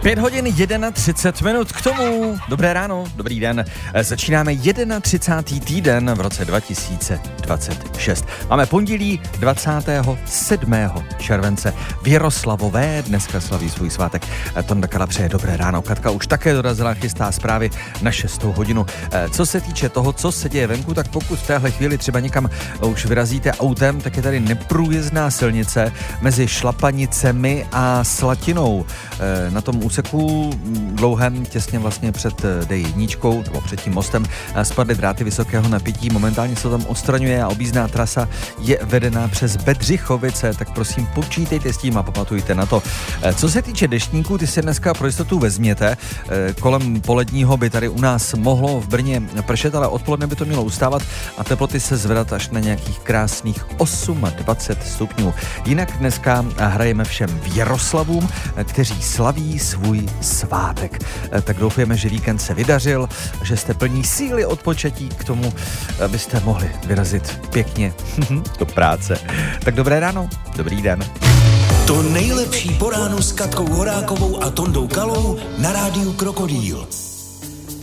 5 hodin 31 k tomu. Dobré ráno, dobrý den. Začínáme 31. týden v roce 2026. Máme pondělí 27. července. V Jaroslavové dneska slaví svůj svátek. Tonda Kala přeje dobré ráno. Katka už také dorazila, chystá zprávy na 6. hodinu. Co se týče toho, co se děje venku, tak pokud v téhle chvíli třeba někam už vyrazíte autem, tak je tady neprůjezdná silnice mezi Šlapanicemi a Slatinou. Na tom úseku dlouhém, těsně vlastně před D1, nebo před tím mostem, spadly dráty vysokého napětí. Momentálně se tam odstraňuje a objízdná trasa je vedená přes Bedřichovice, tak prosím počítejte s tím a pamatujte na to. Co se týče deštníků, ty si dneska pro jistotu vezměte. Kolem poledního by tady u nás mohlo v Brně pršet, ale odpoledne by to mělo ustávat a teploty se zvedat až na nějakých krásných 28 stupňů. Jinak dneska hrajeme všem v Jaroslavům, kteří slaví svůj svátek. Tak doufujeme, že víkend se vydařil, že jste plní síly od početí k tomu, abyste mohli vyrazit pěkně do práce. Tak dobré ráno, dobrý den. To nejlepší po ránu s Katkou Horákovou a Tondou Kalou na rádiu Krokodýl.